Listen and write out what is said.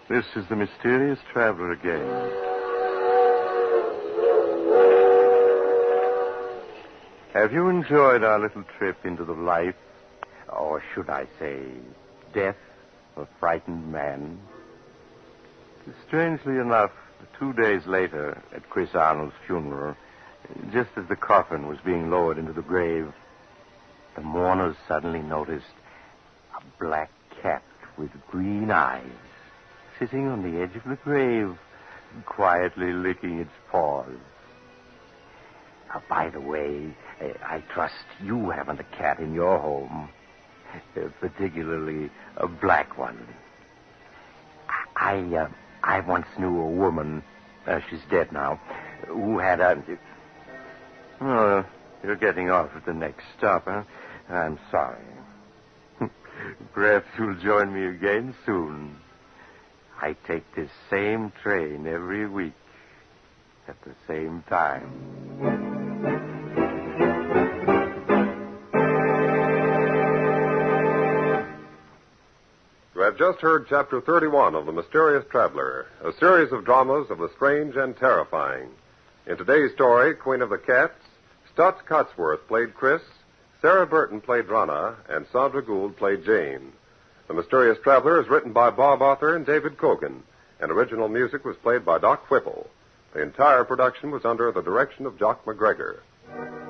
This is the Mysterious Traveler again. Have you enjoyed our little trip into the life, or should I say, death of a frightened man? Strangely enough, 2 days later, at Chris Arnold's funeral, just as the coffin was being lowered into the grave, the mourners suddenly noticed a black cat with green eyes sitting on the edge of the grave, quietly licking its paws. By the way, I trust you haven't a cat in your home, particularly a black one. I once knew a woman, she's dead now, who had a... Oh, you're getting off at the next stop, huh? I'm sorry. Perhaps you'll join me again soon. I take this same train every week at the same time. You have just heard Chapter 31 of The Mysterious Traveler, a series of dramas of the strange and terrifying. In today's story, Queen of the Cats, Stutz Cotsworth played Chris, Sarah Burton played Rana, and Sandra Gould played Jane. The Mysterious Traveler is written by Bob Arthur and David Kogan, and original music was played by Doc Whipple. The entire production was under the direction of Jock McGregor.